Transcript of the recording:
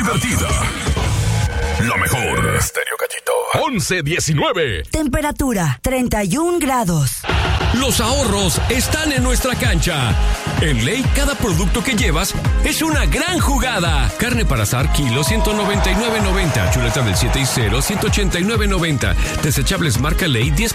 divertida. La mejor. Estéreo Gallito. 11:19. Temperatura 31 grados. Los ahorros están en nuestra cancha. En Ley, cada producto que llevas es una gran jugada. Carne para asar, kilo, 199.90. Chuleta del 7 y 0, 189.90. Desechables marca Ley, 10